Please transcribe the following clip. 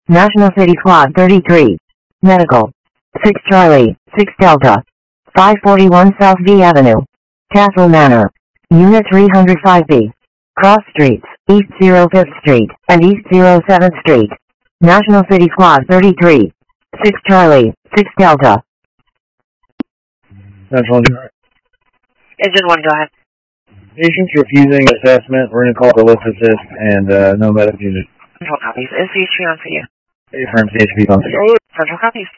National City Squad 33. Medical. 6 Charlie, 6 Delta. 541 South V Avenue. Castle Manor. Unit 305B. Cross Streets, East 05th Street, and East 07th Street. National City Squad 33. 6 Charlie, 6 Delta. Central Engine. Engine 1, go ahead. Patient's refusing assessment. We're going to call the lift assist and no medical unit. Central copies. Is the HV on for you? Affirm CHP on. Central copies.